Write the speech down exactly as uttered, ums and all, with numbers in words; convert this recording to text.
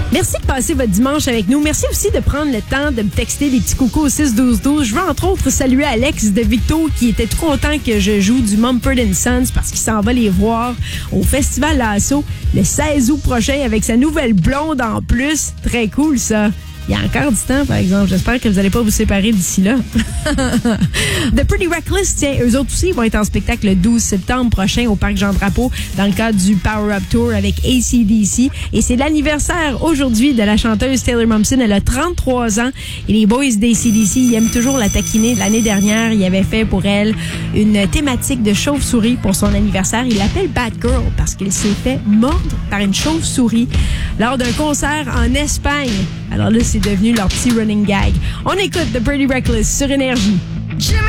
Merci de passer votre dimanche avec nous. Merci aussi de prendre le temps de me texter des petits coucous au six douze douze. Je veux entre autres saluer Alex de Victo qui était tout content que je joue du Mumford and Sons parce qu'il s'en va les voir au Festival Lasso le seize août prochain avec sa nouvelle blonde en plus. Très cool ça. Il y a encore du temps, par exemple. J'espère que vous n'allez pas vous séparer d'ici là. The Pretty Reckless, tiens, eux autres aussi vont être en spectacle le douze septembre prochain au Parc Jean-Drapeau dans le cadre du Power Up Tour avec A C D C. Et c'est l'anniversaire aujourd'hui de la chanteuse Taylor Momsen. Elle a trente-trois ans. Et les boys d'A C D C, ils aiment toujours la taquiner. L'année dernière, ils avaient fait pour elle une thématique de chauve-souris pour son anniversaire. Ils l'appellent Bad Girl parce qu'il s'est fait mordre par une chauve-souris lors d'un concert en Espagne. Alors là, c'est devenu leur petit running gag. On écoute The Pretty Reckless sur Énergie. Jimmy!